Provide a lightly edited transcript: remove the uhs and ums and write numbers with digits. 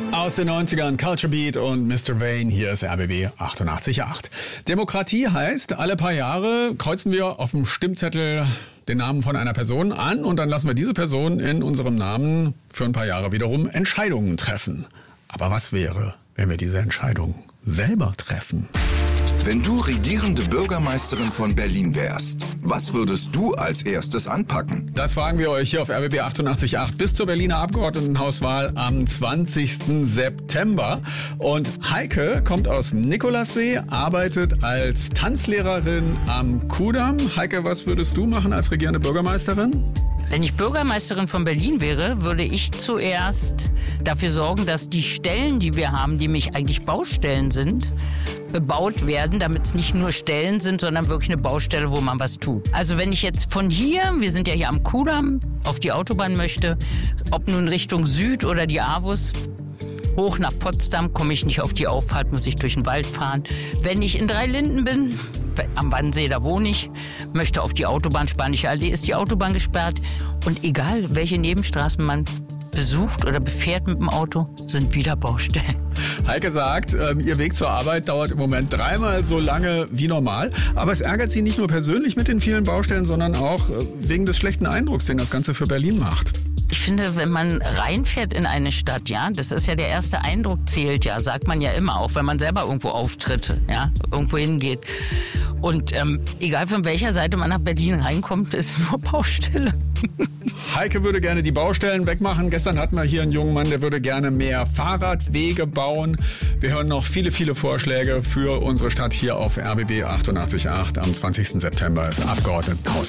Aus den 90ern, Culture Beat und Mr. Vane, hier ist RBB 88.8. Demokratie heißt, alle paar Jahre kreuzen wir auf dem Stimmzettel den Namen von einer Person an und dann lassen wir diese Person in unserem Namen für ein paar Jahre wiederum Entscheidungen treffen. Aber was wäre, wenn wir diese Entscheidung selber treffen? Wenn du regierende Bürgermeisterin von Berlin wärst, was würdest du als erstes anpacken? Das fragen wir euch hier auf RBB 88.8 bis zur Berliner Abgeordnetenhauswahl am 20. September. Und Heike kommt aus Nikolassee, arbeitet als Tanzlehrerin am Kudamm. Heike, was würdest du machen als regierende Bürgermeisterin? Wenn ich Bürgermeisterin von Berlin wäre, würde ich zuerst dafür sorgen, dass die Stellen, die wir haben, die nämlich eigentlich Baustellen sind, bebaut werden, damit es nicht nur Stellen sind, sondern wirklich eine Baustelle, wo man was tut. Also wenn ich jetzt von hier, wir sind ja hier am Kudamm, auf die Autobahn möchte, ob nun Richtung Süd oder die AWUS, hoch nach Potsdam, komme ich nicht auf die Auffahrt, muss ich durch den Wald fahren. Wenn ich in Dreilinden bin, am Wannsee, da wohne ich, möchte auf die Autobahn, Spanische Allee ist die Autobahn gesperrt. Und egal, welche Nebenstraßen man besucht oder befährt mit dem Auto, sind wieder Baustellen. Heike sagt, ihr Weg zur Arbeit dauert im Moment 3-mal so lange wie normal. Aber es ärgert sie nicht nur persönlich mit den vielen Baustellen, sondern auch wegen des schlechten Eindrucks, den das Ganze für Berlin macht. Ich finde, wenn man reinfährt in eine Stadt, ja, das ist ja der erste Eindruck zählt, ja, sagt man ja immer, auch wenn man selber irgendwo auftritt, ja, irgendwo hingeht. Und egal von welcher Seite man nach Berlin reinkommt, ist nur Baustelle. Heike würde gerne die Baustellen wegmachen. Gestern hatten wir hier einen jungen Mann, der würde gerne mehr Fahrradwege bauen. Wir hören noch viele, viele Vorschläge für unsere Stadt hier auf RBB 88.8. Am 20. September ist Abgeordnetenhauswahl.